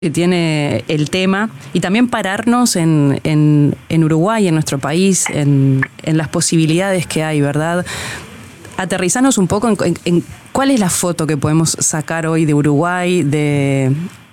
que tiene el tema y también pararnos en Uruguay, en nuestro país, en las posibilidades que hay, ¿verdad? Aterrizarnos un poco en cuál es la foto que podemos sacar hoy de Uruguay, de